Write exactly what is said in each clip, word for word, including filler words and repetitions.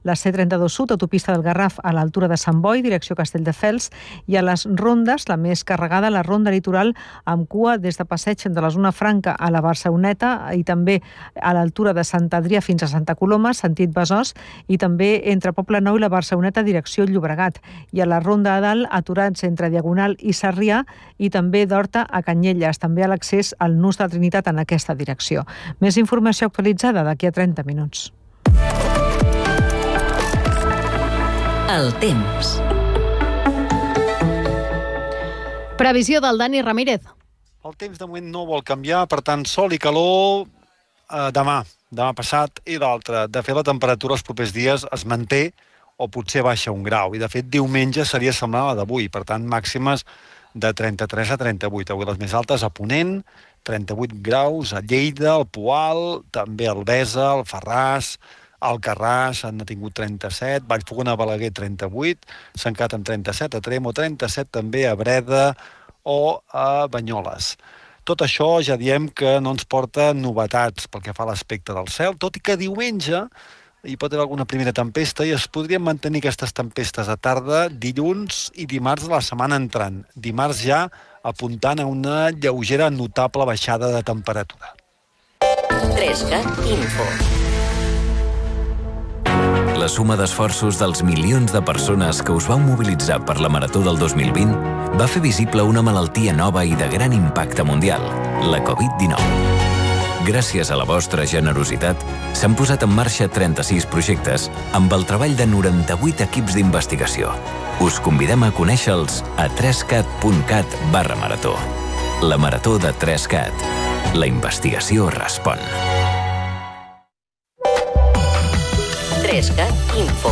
la C trenta-dos Sud, autopista del Garraf a l'altura de Sant Boi, direcció Castelldefels, i a les rondes, la més carregada, la ronda litoral amb cua des de Passeig de la Zona Franca a la Barceloneta i també a l'altura de Sant Adrià fins a Santa Coloma, sentit Besòs, i també entre Poble Nou i la Barceloneta, direcció Llobregat. I a la ronda de dalt, aturats entre Diagonal i Sarrià, i també d'Horta a Canyelles, també a l'accés al Nus de Trinitat en aquesta direcció. Més informació actualitzada d'aquí a trenta minuts. El temps. Previsió del Dani Ramírez. El temps de moment no vol canviar, per tant, sol i calor eh, demà, demà passat i l'altre. De fet, la temperatura els propers dies es manté o potser baixa un grau. I, de fet, diumenge seria semblant a la d'avui. Per tant, màximes de trenta-tres a trenta-vuit. Avui les més altes a Ponent, trenta-vuit graus, a Lleida, al Poal, també a Albesa, al Farràs, al Carràs han tingut trenta-set, Vallfogona, Balaguer, trenta-vuit, Sant Cat amb trenta-set, a Trem o trenta-set també a Breda o a Banyoles. Tot això ja diem que no ens porta novetats pel que fa a l'aspecte del cel, tot i que diumenge hi pot haver alguna primera tempesta i es podrien mantenir aquestes tempestes a tarda, dilluns i dimarts de la setmana entrant. Dimarts ja apuntant a una lleugera notable baixada de temperatura. trescat Info. La suma d'esforços dels milions de persones que us vau mobilitzar per la Marató del dos mil vint va fer visible una malaltia nova i de gran impacte mundial, la covid dinou. Gràcies a la vostra generositat, s'han posat en marxa trenta-sis projectes amb el treball de noranta-vuit equips d'investigació. Us convidem a conèixer-los a trescat punt cat barra marató. La Marató de trescat. La investigació respon. trescat Info.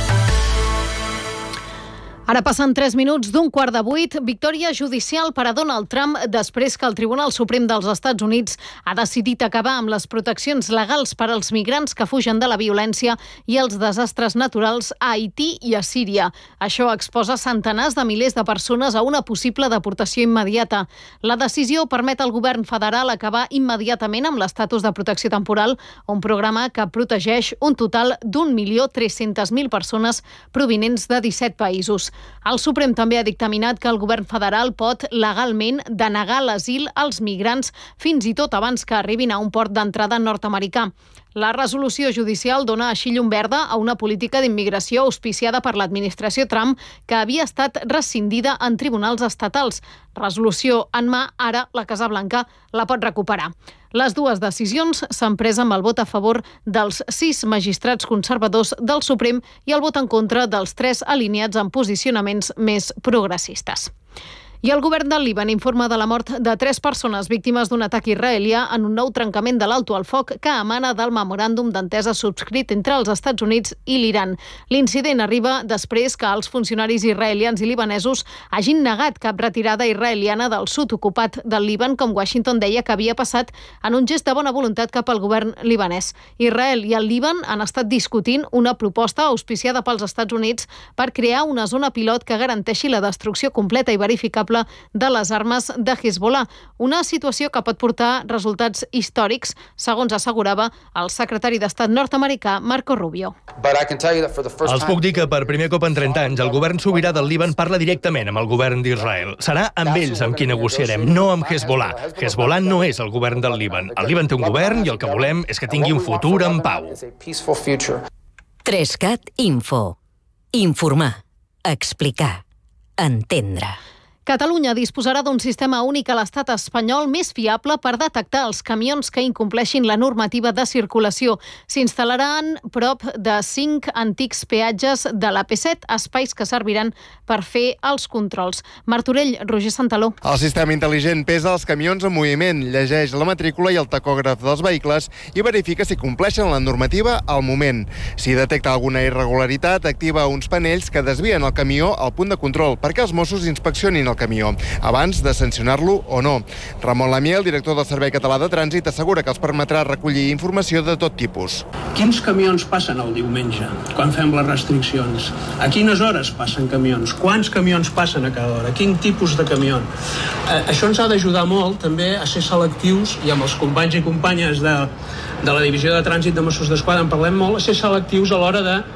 Ara passen tres minuts d'un quart de vuit. Victòria judicial per a Donald Trump després que el Tribunal Suprem dels Estats Units ha decidit acabar amb les proteccions legals per als migrants que fugen de la violència i els desastres naturals a Haití i a Síria. Això exposa centenars de milers de persones a una possible deportació immediata. La decisió permet al govern federal acabar immediatament amb l'estatus de protecció temporal, un programa que protegeix un total d'un milió tres-centes mil persones provinents de disset països. El Suprem també ha dictaminat que el govern federal pot legalment denegar l'asil als migrants fins i tot abans que arribin a un port d'entrada nord-americà. La resolució judicial dona així llum verda a una política d'immigració auspiciada per l'administració Trump que havia estat rescindida en tribunals estatals. Resolució en mà, ara la Casa Blanca la pot recuperar. Les dues decisions s'han pres amb el vot a favor dels sis magistrats conservadors del Suprem i el vot en contra dels tres alineats en posicionaments més progressistes. I el govern del Líban informa de la mort de tres persones víctimes d'un atac israelià en un nou trencament de l'alto al foc que emana del memoràndum d'entesa subscrit entre els Estats Units i l'Iran. L'incident arriba després que els funcionaris israelians i libanesos hagin negat cap retirada israeliana del sud ocupat del Líban, com Washington deia que havia passat en un gest de bona voluntat cap al govern libanès. Israel i el Líban han estat discutint una proposta auspiciada pels Estats Units per crear una zona pilot que garanteixi la destrucció completa i verificable de les armes de Hezbollah, una situació que pot portar resultats històrics, segons assegurava el secretari d'Estat nord-americà Marco Rubio. Els puc dir que per primer cop en trenta anys el govern sobirà del Líban parla directament amb el govern d'Israel. Serà amb ells amb qui negociarem, no amb Hezbollah. Hezbollah no és el govern del Líban. El Líban té un govern i el que volem és que tingui un futur en pau. trescat Info. Informar. Explicar. Entendre. Catalunya disposarà d'un sistema únic a l'estat espanyol més fiable per detectar els camions que incompleixin la normativa de circulació. S'instal·laran prop de cinc antics peatges de l'A P set, espais que serviran per fer els controls. Martorell, Roger Santaló. El sistema intel·ligent pesa els camions en moviment, llegeix la matrícula i el tacògraf dels vehicles i verifica si compleixen la normativa al moment. Si detecta alguna irregularitat, activa uns panells que desvien el camió al punt de control perquè els Mossos inspeccionin el camió, abans de sancionar-lo o no. Ramon Lamiel, director del Servei Català de Trànsit, assegura que els permetrà recollir informació de tot tipus. Quins camions passen el diumenge, quan fem les restriccions? A quines hores passen camions? Quants camions passen a cada hora? Quin tipus de camió? Eh, això ens ha d'ajudar molt, també, a ser selectius, i amb els companys i companyes de, de la Divisió de Trànsit de Mossos d'Esquadra en parlem molt, a ser selectius a l'hora de